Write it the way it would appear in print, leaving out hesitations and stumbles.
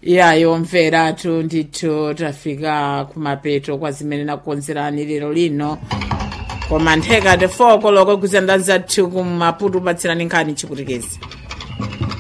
yayo mveratu ndithu tafika kumapeto kwa zimene nakukonzerani lero lino koma ntheka te 4 koloko kuzanda zathu kumaputu upatsirani nkhani chikutekezi